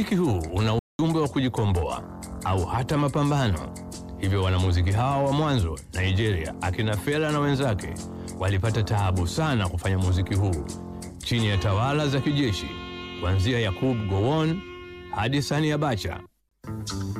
Muziki huu una ujumbe wa kujikomboa au hata mapambano. Hivyo wanamuziki hawa wa mwanzo Nigeria, akina Fela na wenzake, walipata taabu sana kufanya muziki huu chini ya tawala za kijeshi, kuanzia Yakubu Gowon hadi Sani Abacha.